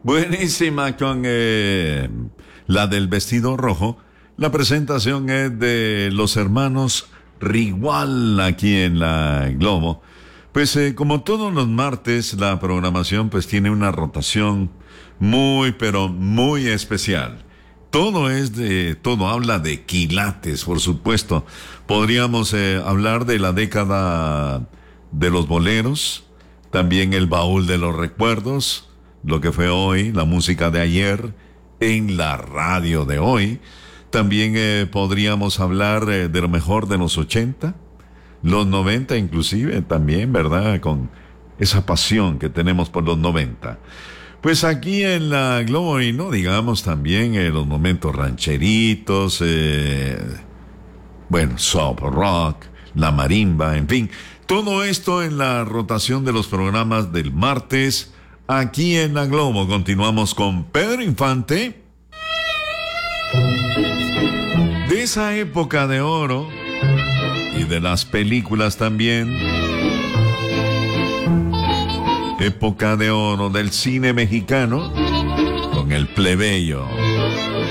Buenísima con la del vestido rojo. La presentación es de los hermanos Rigual aquí en la Globo. Pues como todos los martes, la programación pues tiene una rotación muy, pero muy especial. Todo habla de quilates, por supuesto. Podríamos hablar de la década de los boleros, también el baúl de los recuerdos, lo que fue hoy, la música de ayer, en la radio de hoy. También podríamos hablar de lo mejor de los 80, los 90 inclusive también, ¿verdad? Con esa pasión que tenemos por los 90. Pues aquí en la Globo, y no digamos también los momentos rancheritos, soft rock, la marimba, en fin. Todo esto en la rotación de los programas del martes, aquí en la Globo. Continuamos con Pedro Infante. De esa época de oro y de las películas también. Época de oro del cine mexicano con El Plebeyo.